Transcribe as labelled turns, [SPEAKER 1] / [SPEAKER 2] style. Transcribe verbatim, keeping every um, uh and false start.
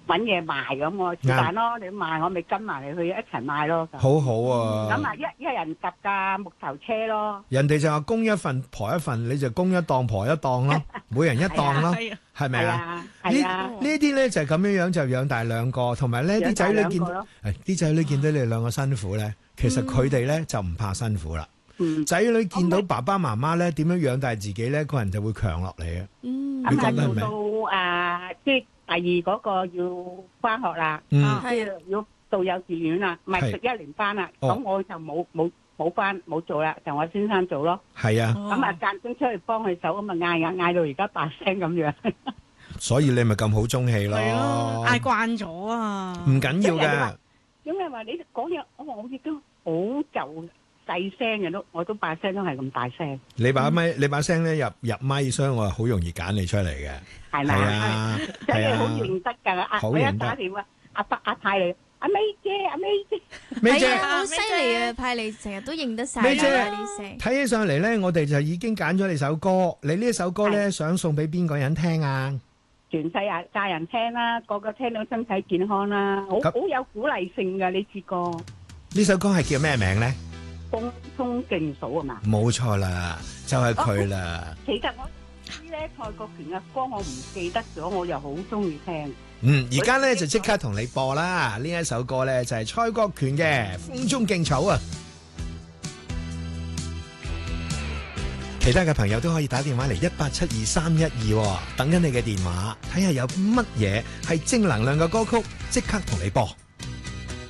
[SPEAKER 1] 搵嘢賣咁，我是但咯，你賣我咪跟埋你去一齊賣咯。
[SPEAKER 2] 好好啊！
[SPEAKER 1] 咁啊，一一人搭架木頭車咯。
[SPEAKER 2] 人哋就話公一份婆一份，你就公一檔婆一檔咯，每人一檔咯，係咪啊？
[SPEAKER 1] 係啊，
[SPEAKER 2] 呢呢啲咧就係咁樣樣就養大兩個，同埋咧啲仔女見誒啲仔女見到你哋兩個辛苦咧，其實佢哋咧就唔怕辛苦啦。仔女見到爸爸媽媽咧點樣養大自己咧，個人就會強落嚟啊！
[SPEAKER 1] 嗯，咁啊做到誒，即係第二嗰個要翻學啦，即係要到幼稚園啦，唔係讀一年班啦，咁我就冇冇冇翻冇做啦，就我先生做咯。係啊，咁啊間中出去幫佢手，咁啊嗌嗌嗌到而家大聲咁樣。
[SPEAKER 2] 所以你咪咁好中氣咯，
[SPEAKER 3] 嗌慣咗啊！
[SPEAKER 2] 唔緊要㗎。
[SPEAKER 1] 咁你話你講嘢，我話我亦都好就。細聲嘅都，我都把聲都係咁大聲。你把咪，你把聲咧入入咪，所以我好容易揀你出嚟嘅。係咪啊？真係好認得㗎。阿我一打電話，阿伯阿太嚟，阿 May 姐，阿 May 姐，
[SPEAKER 4] 係啊，好犀利啊！派你成日都認得晒啲聲。
[SPEAKER 2] 睇起上嚟咧，我哋就已經揀咗你首歌。你呢一首歌咧，想送俾邊個人聽啊？
[SPEAKER 1] 全世界家人聽啦，個個聽到身體健康啦，好好有鼓勵性㗎呢支歌。呢
[SPEAKER 2] 首歌係叫咩名咧？
[SPEAKER 1] 風風勁數啊嘛，
[SPEAKER 2] 冇錯啦，就係佢啦。
[SPEAKER 1] 其實我知咧蔡國權嘅歌我唔記得咗，我又好中意聽。
[SPEAKER 2] 嗯，而家咧就即刻同你播啦。呢一首歌咧就係蔡國權嘅《風中勁草》啊。其他嘅朋友都可以打電話嚟一八七二三一二，等緊你嘅電話，睇下有乜嘢係正能量嘅歌曲，即刻同你播。